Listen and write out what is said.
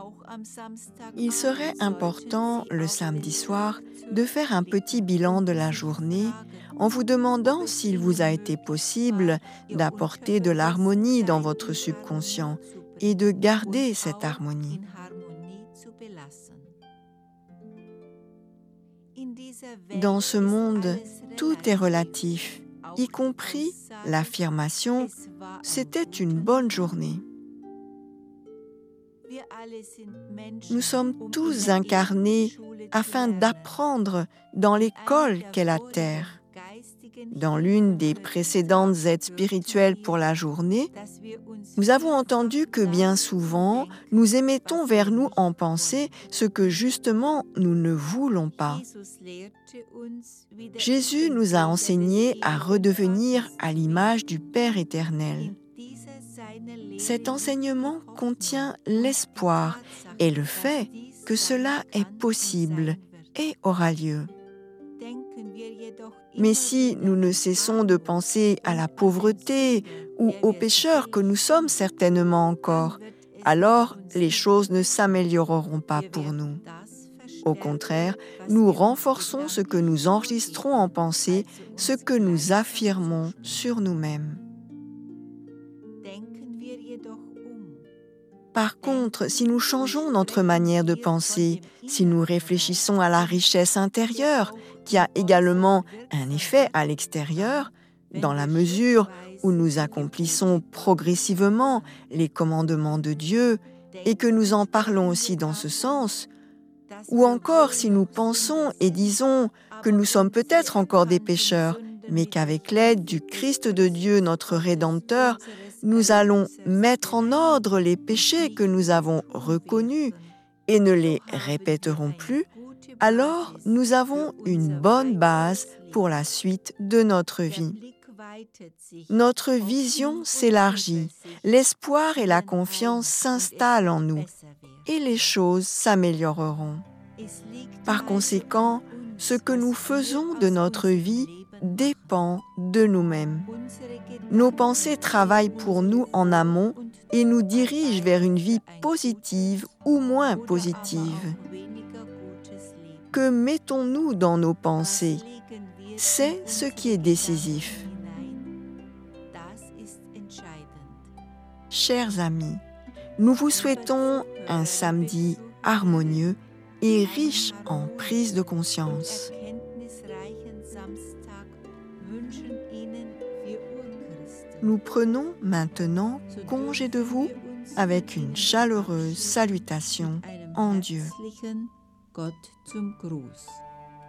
Il serait important le samedi soir de faire un petit bilan de la journée en vous demandant s'il vous a été possible d'apporter de l'harmonie dans votre subconscient et de garder cette harmonie. Dans ce monde, tout est relatif, y compris l'affirmation « c'était une bonne journée ». Nous sommes tous incarnés afin d'apprendre dans l'école qu'est la Terre. Dans l'une des précédentes aides spirituelles pour la journée, nous avons entendu que bien souvent, nous émettons vers nous en pensée ce que justement nous ne voulons pas. Jésus nous a enseigné à redevenir à l'image du Père éternel. Cet enseignement contient l'espoir et le fait que cela est possible et aura lieu. Mais si nous ne cessons de penser à la pauvreté ou aux pécheurs que nous sommes certainement encore, alors les choses ne s'amélioreront pas pour nous. Au contraire, nous renforçons ce que nous enregistrons en pensée, ce que nous affirmons sur nous-mêmes. Par contre, si nous changeons notre manière de penser, si nous réfléchissons à la richesse intérieure, qui a également un effet à l'extérieur, dans la mesure où nous accomplissons progressivement les commandements de Dieu et que nous en parlons aussi dans ce sens, ou encore si nous pensons et disons que nous sommes peut-être encore des pécheurs, mais qu'avec l'aide du Christ de Dieu, notre Rédempteur, nous allons mettre en ordre les péchés que nous avons reconnus et ne les répéterons plus, alors nous avons une bonne base pour la suite de notre vie. Notre vision s'élargit, l'espoir et la confiance s'installent en nous et les choses s'amélioreront. Par conséquent, ce que nous faisons de notre vie dépend de nous-mêmes. Nos pensées travaillent pour nous en amont et nous dirigent vers une vie positive ou moins positive. Que mettons-nous dans nos pensées? C'est ce qui est décisif. Chers amis, nous vous souhaitons un samedi harmonieux et riche en prise de conscience. Nous prenons maintenant congé de vous avec une chaleureuse salutation en Dieu. Gott zum Gruß.